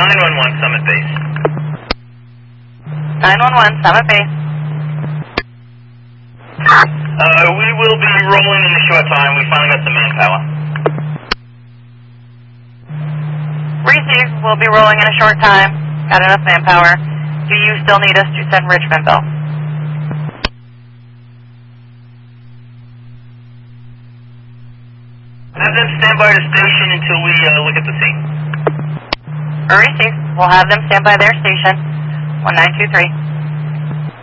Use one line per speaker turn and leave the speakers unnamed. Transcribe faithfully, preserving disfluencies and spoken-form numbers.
nine one one Summit Base.
nine one one Summit Base.
Uh, we will be rolling in a short time. We finally got some manpower.
Receive. We'll be rolling in a short time. Got enough manpower. Do you still need us to send Richmondville?
Have them stand by the station until we uh, look at the scene.
Receive. We'll have them stand by their station. one nine two three.